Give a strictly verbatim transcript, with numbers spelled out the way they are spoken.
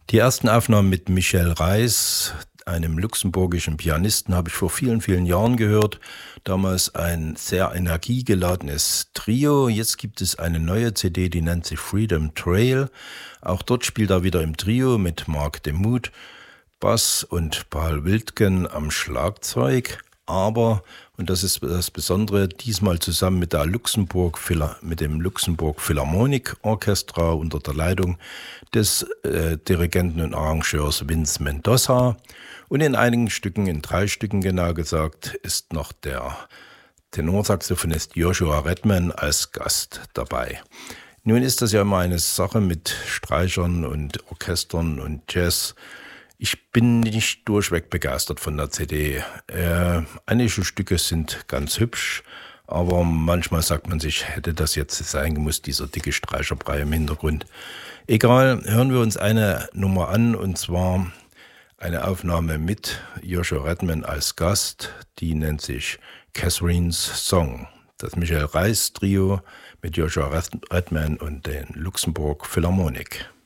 Die ersten Aufnahmen mit Michel Reiss, einem luxemburgischen Pianisten, habe ich vor vielen, vielen Jahren gehört. Damals ein sehr energiegeladenes Trio. Jetzt gibt es eine neue C D, die nennt sich Freedom Trail. Auch dort spielt er wieder im Trio mit Marc Demuth, Bass und Paul Wildgen am Schlagzeug. Aber, und das ist das Besondere, diesmal zusammen mit, der Luxemburg, mit dem Luxemburg Philharmonic Orchestra unter der Leitung des äh, Dirigenten und Arrangeurs Vince Mendoza. Und in einigen Stücken, in drei Stücken genau gesagt, ist noch der Tenorsaxophonist Joshua Redman als Gast dabei. Nun ist das ja immer eine Sache mit Streichern und Orchestern und Jazz. Ich bin nicht durchweg begeistert von der C D. Äh, einige Stücke sind ganz hübsch, aber manchmal sagt man sich, hätte das jetzt sein gemusst, dieser dicke Streicherbrei im Hintergrund. Egal, hören wir uns eine Nummer an, und zwar eine Aufnahme mit Joshua Redman als Gast, die nennt sich Catherine's Song. Das Michel Reiss Trio mit Joshua Redman und den Luxemburg Philharmonic.